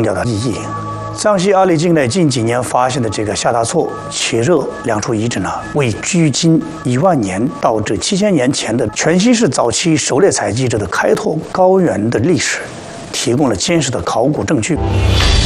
要的意义。藏西阿里境内近几年发现的这个夏大错、且热两处遗址呢，为距今10000年到这7000年前的全新世早期狩猎采集者的开拓高原的历史提供了坚实的考古证据。